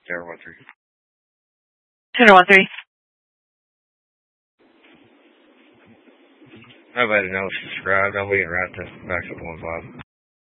013. 013. Nobody knows subscribed. I'll be right to back up 15.